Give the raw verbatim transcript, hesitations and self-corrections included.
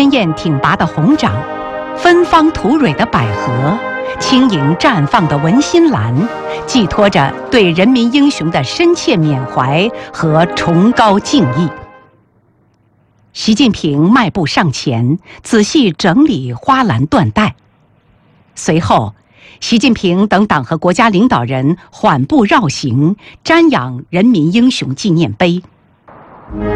鲜艳挺拔的红掌，芬芳吐蕊的百合，轻盈绽放的文心兰，寄托着对人民英雄的深切缅怀和崇高敬意。习近平迈步上前，仔细整理花篮缎带。随后，习近平等党和国家领导人缓步绕行，瞻仰人民英雄纪念碑。